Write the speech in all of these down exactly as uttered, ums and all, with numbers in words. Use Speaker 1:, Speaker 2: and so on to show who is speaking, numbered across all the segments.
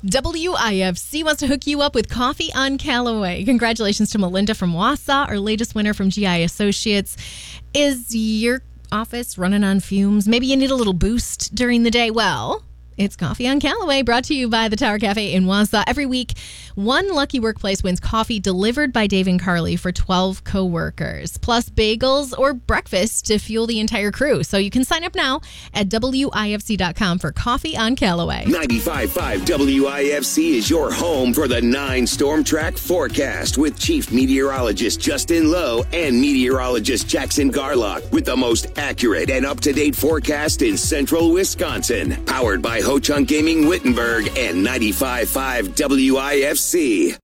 Speaker 1: W I F C wants to hook you up with coffee on Callaway. Congratulations to Melinda from Wausau, our latest winner from G I Associates. Is your office running on fumes? Maybe you need a little boost during the day. Well, it's Coffee on Callaway, brought to you by the Tower Cafe in Wausau. Every week, one lucky workplace wins coffee delivered by Dave and Carly for twelve coworkers, plus bagels or breakfast to fuel the entire crew. So you can sign up now at W I F C dot com for Coffee on Callaway.
Speaker 2: ninety-five point five W I F C is your home for the nine Storm Track forecast with Chief Meteorologist Justin Lowe and Meteorologist Jackson Garlock with the most accurate and up-to-date forecast in central Wisconsin. Powered by Ho Chunk Gaming Wittenberg and ninety-five point five W I F C.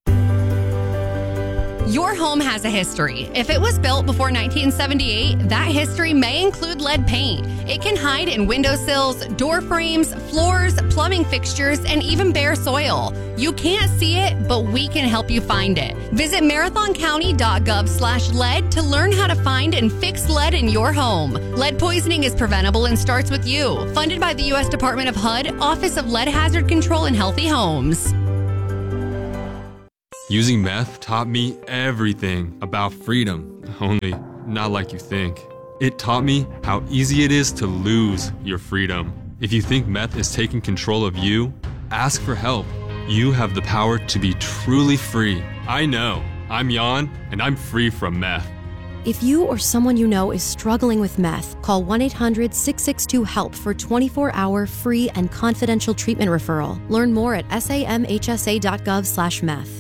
Speaker 3: Your home has a history. If it was built before nineteen seventy-eight, that history may include lead paint. It can hide in windowsills, door frames, floors, plumbing fixtures, and even bare soil. You can't see it, but we can help you find it. Visit marathon county dot gov slash lead to learn how to find and fix lead in your home. Lead poisoning is preventable and starts with you. Funded by the U S Department of H U D, Office of Lead Hazard Control and Healthy Homes.
Speaker 4: Using meth taught me everything about freedom, only not like you think. It taught me how easy it is to lose your freedom. If you think meth is taking control of you, ask for help. You have the power to be truly free. I know. I'm Jan, and I'm free from meth.
Speaker 5: If you or someone you know is struggling with meth, call one eight hundred six six two HELP for twenty-four hour free and confidential treatment referral. Learn more at samhsa dot gov slash meth.